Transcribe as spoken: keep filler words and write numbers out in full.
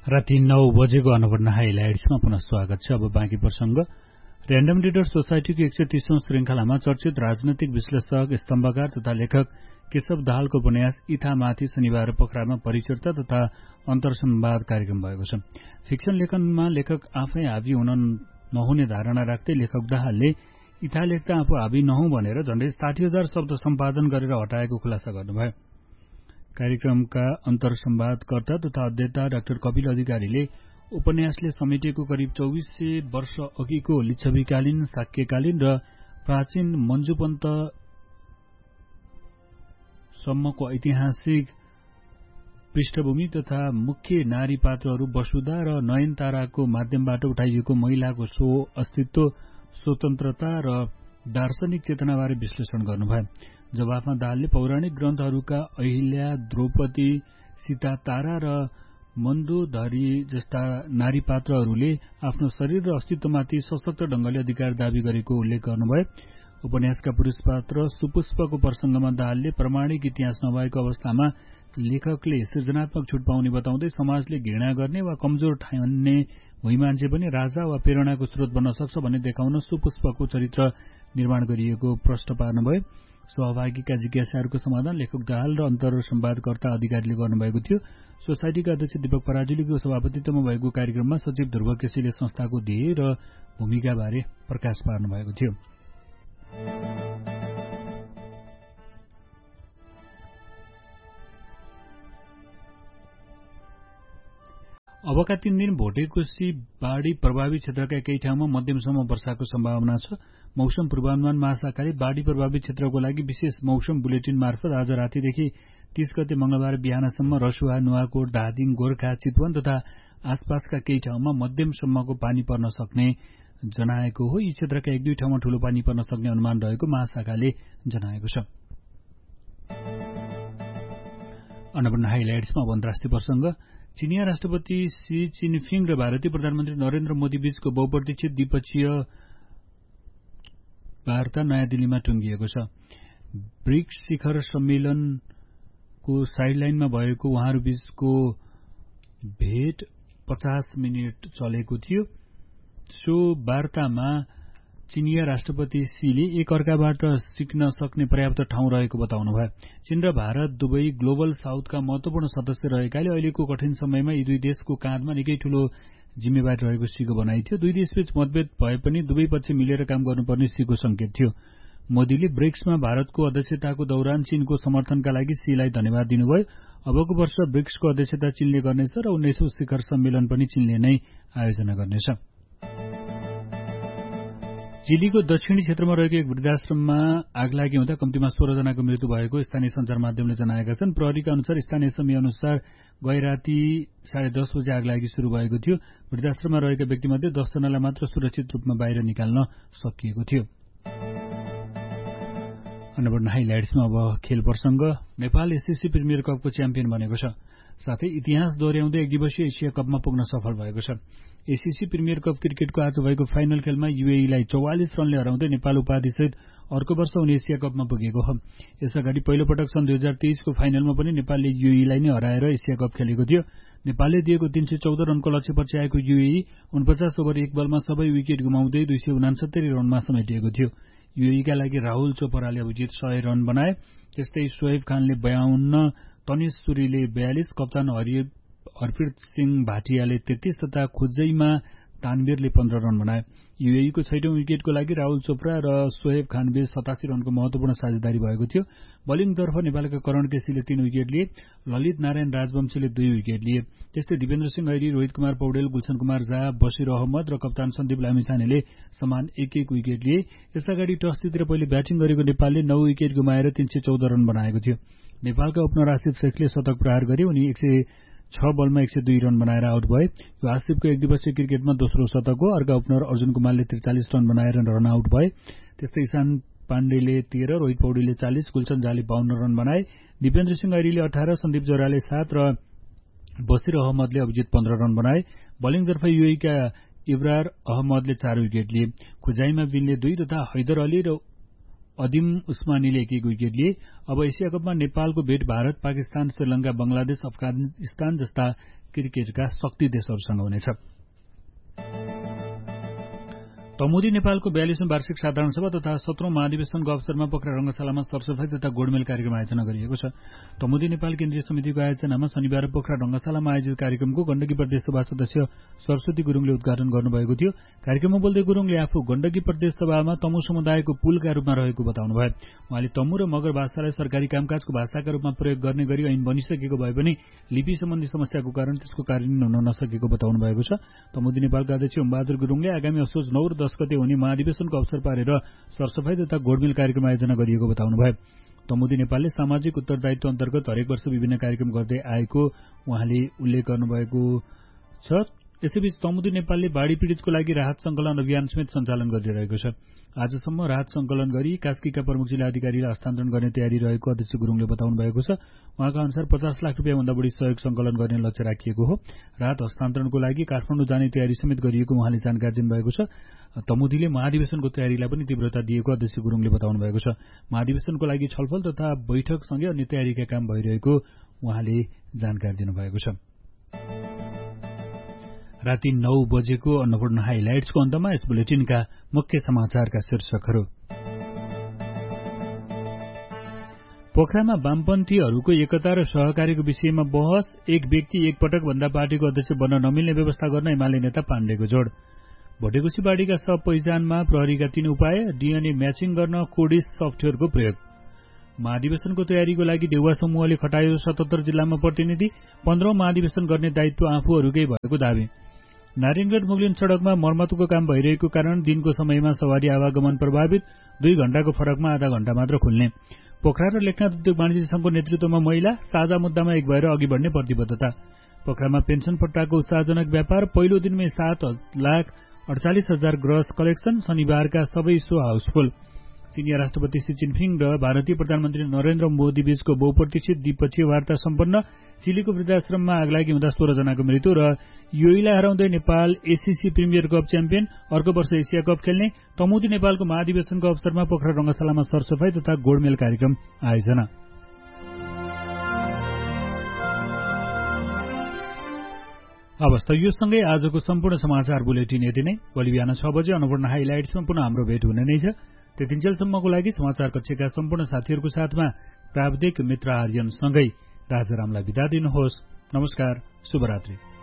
राति नौ बजेको अन्नपूर्ण हाइलाइट्समा पुनः स्वागत छ। अब बाँकी प्रसंग। र्यान्डम रिडर सोसाइटीको एक सय तीसौं श्रृंखलामा चर्चित राजनैतिक विश्लेषक स्तम्भकार तथा लेखक केशव दाहालको उपन्यास इथामाथि शनिबार पोखरामा परिचर्चा तथा अन्तर्संवाद कार्यक्रम भएको छ। फिक्सन लेखनमा लेखक आफै हावी हुन नहुने धारणा राख्दै लेखक दाहालले इथा लेख्दा आफू हावी नहुँ भनेर झण्डै साठी हजार शब्द सम्पादन गरेर हटाएको खुलासा गर्नुभयो। कार्यक्रमका अन्तर्संवादकर्ता तथा अध्येता डाक्टर कपिल अधिकारीले उपन्यासले समेटिएको करिब चौबीस सय वर्ष अघिको लिच्छवीकालीन, शाक्यकालीन र प्राचीन मञ्जुपन्त सम्मको ऐतिहासिक पृष्ठभूमि तथा मुख्य नारी पात्रहरू वसुधा र नयनताराको माध्यमबाट उठाइएको महिलाको स्व अस्तित्व, स्वतन्त्रता र दार्शनिक चेतनाबारे विश्लेषण गर्नुभयो। जवाफमा दाहालले पौराणिक ग्रन्थहरूका अहिल्या, द्रौपदी, सीता, तारा र मन्दोदरी जस्ता नारी पात्रहरूले आफ्नो शरीर र अस्तित्वमाथि सशक्त ढंगले अधिकार दावी गरेको उल्लेख गर्नुभयो। उपन्यासका पुरुष पात्र सुपुष्पको प्रसंगमा दाहालले प्रमाणिक इतिहास नभएको अवस्थामा लेखकले सृजनात्मक छुट पाउने बताउँदै समाजले घृणा गर्ने वा कमजोर ठान्ने भुइँ मान्छे पनि राजा वा प्रेरणाको स्रोत बन्न सक्छ भन्ने देखाउन सुपुष्पको चरित्र निर्माण गरिएको प्रश्न पार्नुभयो। सहभागीका जिज्ञासाहरूको समाधान लेखक दाहाल र अन्तर्संवादकर्ता अधिकारीले गर्नुभएको थियो। सोसाइटीका अध्यक्ष दीपक पराजुलीको सभापतित्वमा भएको कार्यक्रममा सचिव ध्रुव केसीले संस्थाको ध्येय र भूमिकाबारे प्रकाश पार्नुभएको थियो। अबका तीन दिन भोटेकोशी बाढ़ी प्रभावित क्षेत्रका केही ठाउँमा मध्यमसम्म वर्षाको सम्भावना छ। मौसम पूर्वानुमान महाशाखाले बाढ़ी प्रभावित क्षेत्रको लागि विशेष मौसम बुलेटिन मार्फत आज रातिदेखि तीस गते मंगलबार बिहानसम्म रसुवा, नुवाकोट, धादिङ, गोर्खा, चितवन तथा आसपासका केही ठाउँमा मध्यमसम्मको पानी पर्न सक्ने जनाएको हो। यी क्षेत्रका एक दुई ठाउँमा ठूलो पानी पर्न सक्ने अनुमान रहेको महाशाखाले जनाएको छ। अन्नपूर्ण हाइलाइट्समा अब अन्तर्राष्ट्रिय प्रसंग। चीनिया राष्ट्रपति सी चिनफिङ र भारतीय प्रधानमन्त्री नरेन्द्र मोदी बीचको बहुप्रतीक्षित द्विपक्षीय वार्ता नयाँ दिल्लीमा टुंगिएको छ। ब्रिक्स शिखर सम्मेलनको साइडलाइनमा भएको उहाँहरू बीचको भेट पचास मिनट चलेको थियो। सो वार्तामा चीनिया राष्ट्रपति सीले एक अर्काबाट सिक्न सक्ने पर्याप्त ठाउँ रहेको बताउनुभयो। चीन र भारत दुवै ग्लोबल साउथका महत्वपूर्ण सदस्य रहेकाले अहिलेको कठिन समयमा यी दुई देशको काँधमा निकै ठूलो जिम्मेवारी रहेको सीको भनाइ थियो। दुई देशबीच मतभेद भए पनि दुवै पक्ष मिलेर काम गर्नुपर्ने सीको संकेत थियो। मोदीले ब्रिक्समा भारतको अध्यक्षताको दौरान चीनको समर्थनका लागि सीलाई धन्यवाद दिनुभयो। अबको वर्ष ब्रिक्सको अध्यक्षता चीनले गर्नेछ र उन्नाइसौं शिखर सम्मेलन पनि चीनले नै आयोजना गर्नेछ। चिलीको दक्षिणी क्षेत्रमा रहेको एक वृद्धाश्रममा आगलागी हुँदा कम्तीमा सोह्र जनाको मृत्यु भएको स्थानीय संचार माध्यमले जनाएका छन्। प्रहरीका अनुसार स्थानीय समय अनुसार गए राति साढे दस बजे आगलागी शुरू भएको थियो। वृद्धाश्रममा रहेका व्यक्तिमध्ये दस जनालाई मात्र सुरक्षित रूपमा बाहिर निकाल्न सकिएको थियो। अन्नपूर्ण हाइलाइट्समा अब खेल प्रसंग। नेपाल एससीसी प्रिमियर कपको च्याम्पियन बनेको छ। साथै इतिहास दोहोर्याउँदै एक दिवसीय एसिया कपमा पुग्न सफल भएको छ। एसीसी प्रिमियर कप क्रिकेटको आज भएको फाइनल खेलमा यूएईलाई चौवालिस रनले हराउँदै नेपाल उपाधिसहित अर्को वर्ष हुने एसिया कपमा पुगेको हो। यसअगाडि पहिलो पटक सन् दुई हजार तेइसको फाइनलमा पनि नेपालले यूएईलाई नै हराएर एसिया कप खेलेको थियो। नेपालले दिएको तीन सय चौध रनको लक्ष्यपछि आएको यूएई उनपचास ओभर एक बलमा सबै विकेट गुमाउँदै दुई सय उनासत्तरी रनमा समेटिएको थियो। यूएईका लागि राहुल चोपराले अभिजित सय रन बनाए। त्यस्तै सोहेब खानले बयाउन्न, तनिष सुरीले बयालिस, कप्तान हरप्रीत सिंह भाटियाले तेत्तीस तथा खुज्जैमा तानवीरले पन्ध्र रन बनाए। यूएईको छैटौं विकेटको लागि राहुल चोपरा र सोहेब खानबीच सतासी रनको महत्वपूर्ण साझेदारी भएको थियो। बलिङतर्फ नेपालका करण केसीले तीन विकेट लिए, ललित नारायण राजवंशीले दुई विकेट लिए। त्यस्तै दिपेन्द्र सिंह ऐरी, रोहित कुमार पौडेल, गुलशन कुमार झा, बशीर अहमद र कप्तान सन्दीप लामिछानेले समान एक एक विकेट लिए। यसअगाडि टस जितेर पहिले ब्याटिङ गरेको नेपालले नौ विकेट गुमाएर तीन सय चौध रन बनाएको थियो। नेपालका ओपनर आसिफ शेखले शतक प्रहार गरे। उनी एक सय छ बलमा एक सय दुई रन बनाएर आउट भए। यो आसिफको एक दिवसीय क्रिकेटमा दोस्रो शतक हो। अर्का ओपनर अर्जुन कुमारले त्रिचालिस रन बनाएर रन आउट भए। त्यस्तै ईशान पाण्डेले तेह्र, रोहित पौडेलले चालिस, गुलशन झाले बाहन्न रन बनाए। दिपेन्द्र सिंह ऐरीले अठार, सन्दीप जोराले सात र बशीर अहमदले अभिजित पन्ध्र रन बनाए। बलिङतर्फ यूएईका इब्रार अहमदले चार विकेट लिए। खुजाइमा बिनले दुई तथा हैदर अली र अदिम उस्मानीले एक एक विकेट लिए। अब एशिया कपमा नेपालको भेट भारत, पाकिस्तान, श्रीलंका, बंगलादेश, अफगानिस्तान जस्ता क्रिकेटका शक्ति देशहरूसँग हुनेछ। तमुदी नेपालको बयालीसौं वार्षिक साधारण सभा तथा सत्रौं महाधिवेशनको अवसरमा पोखरा रंगशालामा सरसफाई तथा गोडमेल कार्यक्रम आयोजना गरिएको छ। तमुदी नेपाल केन्द्रीय समितिको आयोजनामा शनिबार पोखरा रंगशालामा आयोजित कार्यक्रमको गण्डकी प्रदेश सभा सदस्य सरस्वती गुरुङले उद्घाटन गर्नुभएको थियो। कार्यक्रममा बोल्दै गुरुङले आफू गण्डकी प्रदेश सभामा तमु समुदायको पुलका रूपमा रहेको बताउनुभयो। उहाँले तमु र मगर भाषालाई सरकारी कामकाजको भाषाका रूपमा प्रयोग गर्ने गरी ऐन बनिसकेको भए पनि लिपि सम्बन्धी समस्याको कारण त्यसको कार्यान्वयन हुन नसकेको बताउनु भएको छ। तमुदी नेपालका अध्यक्ष ओमबहादुर गुरुङले आगामी असोज नौ र दस गते हुने महाधिवेशनको अवसर पारेर सरसफाई तथा गोडमेल कार्यक्रम आयोजना गरिएको बताउनुभयो। तमुदी नेपालले सामाजिक उत्तरदायित्व अन्तर्गत हरेक वर्ष विभिन्न कार्यक्रम गर्दै आएको उहाँले उल्लेख गर्नुभएको छ। यसैबीच तमुदी नेपालले बाढ़ी पीड़ितको लागि राहत संकलन अभियान समेत सञ्चालन गरिरहेको छ। आजसम्म राहत संकलन गरी कास्कीका प्रमुख जिल्ला अधिकारीलाई हस्तान्तरण गर्ने तयारी रहेको अध्यक्ष गुरुङले बताउनु भएको छ। उहाँका अनुसार पचास लाख रुपियाँ भन्दा बढी सहयोग संकलन गर्ने लक्ष्य राखिएको हो। राहत हस्तान्तरणको लागि काठमाडौँ जाने तयारी समेत गरिएको उहाँले जानकारी दिनुभएको छ। तमुदीले महाधिवेशनको तयारीलाई पनि तीव्रता दिएको अध्यक्ष गुरुङले बताउनु भएको छ। महाधिवेशनको लागि छलफल तथा बैठकसँगै अन्य तयारीका काम भइरहेको उहाँले जानकारी दिनुभएको छ। राति नौ बजेको अन्नपूर्ण हाइलाइट्सको अन्तमा यस बुलेटिनका मुख्य समाचारका शीर्षकहरू। पोखरामा वामपन्थीहरूको एकता र सहकारीको विषयमा बहस। एक व्यक्ति एक पटक भन्दा पार्टीको अध्यक्ष बन्न नमिल्ने व्यवस्था गर्न एमाले नेता पाण्डेको जोड। भोटेकोशी बाढीका सब पहिचानमा प्रहरीका तीन उपाय। डीएनए म्याचिङ गर्न कोडिस सफ्टवेयरको प्रयोग। महाधिवेशनको तयारीको लागि देउवा समूहले खटायो सतहत्तर जिल्लामा प्रतिनिधि। पन्ध्रौं महाधिवेशन गर्ने दायित्व आफूहरूकै भएको दावी। नारायणगढ मुगलिन सड़कमा मर्मतको काम भइरहेको कारण दिनको समयमा सवारी आवागमन प्रभावित। दुई घण्टाको फरकमा आधा घण्टा मात्र खुल्ने। पोखरा र लेखनाथ उद्योग वाणिज्य संघको नेतृत्वमा महिला साझा मुद्दामा एक भएर अघि बढ्ने प्रतिबद्धता। पोखरामा पेन्सन पट्टाको उत्साहजनक व्यापार। पहिलो दिनमै सात लाख अडचालिस हजार ग्रस कलेक्सन। शनिबारका सबै शो हाउसफुल। चीनिया राष्ट्रपति सी जिनपिङ र भारतीय प्रधानमन्त्री नरेन्द्र मोदी बीचको बहुप्रतीक्षित द्विपक्षीय वार्ता सम्पन्न। चिलीको वृद्धाश्रममा आगलागी हुँदा सोह्र जनाको मृत्यु र युएईलाई हराउँदै Nepal ACC premier cup champion. अर्को वर्ष एसिया कप खेल्ने। तमुदी नेपालको महाधिवेशनको अवसरमा पोखरा रंगशालामा सरसफाई तथा गोडमेल कार्यक्रम आयोजना। अवस्था यो सँगै आजको सम्पूर्ण समाचार बुलेटिन यति नै। भोलि बिहान छ बजे अन्नपूर्ण हाइलाइट्समा पुनः हाम्रो भेट हुने नै छ। त्यतिन्जेलसम्मको लागि समाचार कक्षका सम्पूर्ण साथीहरूको साथमा प्राविधिक मित्र आर्यनसँगै राजारामलाई बिदा दिनुहोस्। नमस्कार, शुभरात्रि।